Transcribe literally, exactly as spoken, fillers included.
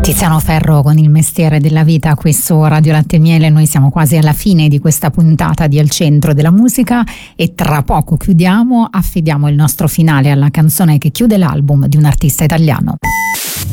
Tiziano Ferro con Il mestiere della vita qui su Radio Latte e Miele. Noi siamo quasi alla fine di questa puntata di Al centro della musica e tra poco chiudiamo, affidiamo il nostro finale alla canzone che chiude l'album di un artista italiano.